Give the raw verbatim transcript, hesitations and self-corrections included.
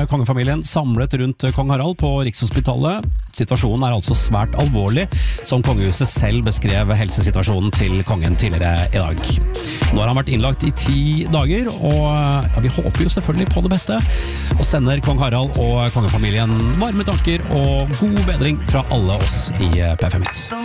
kongefamilien samlet rundt kong Harald på Rikshospitalet. Situasjonen er altså svært alvorlig, som kongehuset selv beskrev helsesituasjonen til kongen tidligere i dag. Nå har han vært innlagt i ti dager, og ja, vi håper jo selvfølgelig på det beste, og sender kong Harald og kongefamilien varme tanker og god bedring fra alle oss i P fem Hits.